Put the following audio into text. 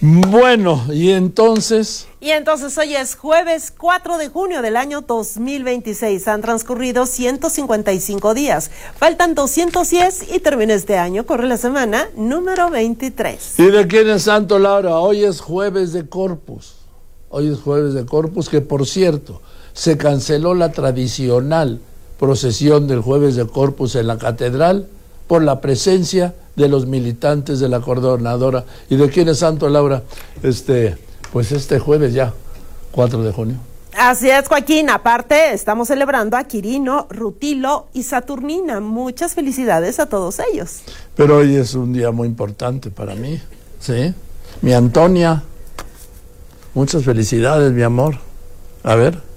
Bueno, y entonces hoy es jueves 4 de junio del año 2026. Han transcurrido 155 días. Faltan 210 y termina este año. Corre la semana número 23. ¿Y de quién es santo, Laura? Hoy es jueves de Corpus. Que por cierto, se canceló la tradicional procesión del jueves de Corpus en la catedral por la presencia de los militantes de la coordinadora. ¿Y de quién es santo, Laura? Pues este jueves ya, 4 de junio. Así es, Joaquín. Aparte, estamos celebrando a Quirino, Rutilo y Saturnina. Muchas felicidades a todos ellos. Pero hoy es un día muy importante para mí, ¿sí? Mi Antonia, muchas felicidades, mi amor. A ver.